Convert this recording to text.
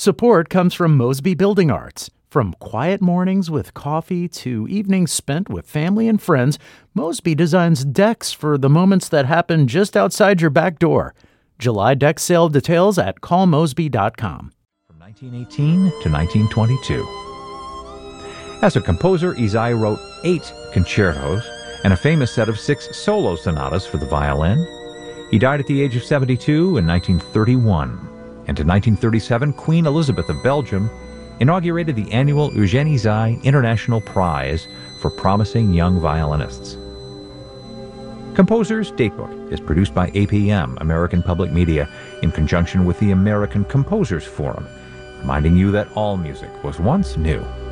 Support comes from Mosby Building Arts. From quiet mornings with coffee to evenings spent with family and friends, Mosby designs decks for the moments that happen just outside your back door. July deck sale details at callmosby.com. From 1918 to 1922. As a composer, Ysaÿe wrote 8 concertos and a famous set of 6 solo sonatas for the violin. He died at the age of 72 in 1931. And in 1937, Queen Elizabeth of Belgium inaugurated the annual Eugène Ysaÿe International Prize for Promising Young Violinists. Composer's Datebook is produced by APM, American Public Media, in conjunction with the American Composers Forum, reminding you that all music was once new.